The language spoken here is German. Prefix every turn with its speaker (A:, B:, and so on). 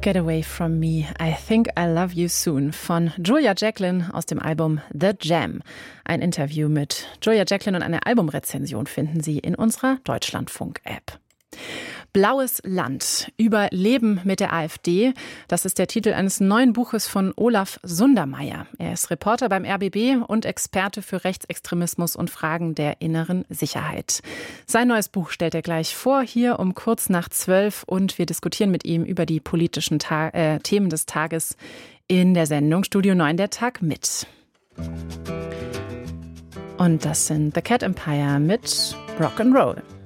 A: Get Away From Me, I Think I Love You Soon von Julia Jacklin aus dem Album The Jam. Ein Interview mit Julia Jacklin und eine Albumrezension finden Sie in unserer Deutschlandfunk-App. Blaues Land. Überleben mit der AfD. Das ist der Titel eines neuen Buches von Olaf Sundermeier. Er ist Reporter beim RBB und Experte für Rechtsextremismus und Fragen der inneren Sicherheit. Sein neues Buch stellt er gleich vor, hier um kurz nach 12. Und wir diskutieren mit ihm über die politischen Themen des Tages in der Sendung Studio 9, der Tag mit. Und das sind The Cat Empire mit Rock'n'Roll.